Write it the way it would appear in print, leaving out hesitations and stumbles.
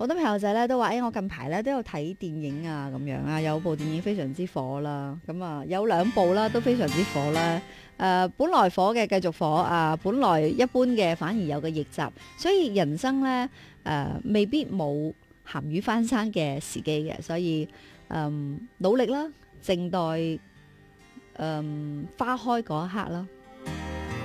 好多朋友仔咧都話，我近排咧都有睇電影啊，咁樣啊，有部電影非常之火啦，咁啊有兩部啦都非常之火啦。本來火嘅繼續火啊，本來一般嘅反而有個逆襲，所以人生咧未必冇鹹魚翻身嘅時機嘅，所以努力啦，靜待花開嗰一刻啦。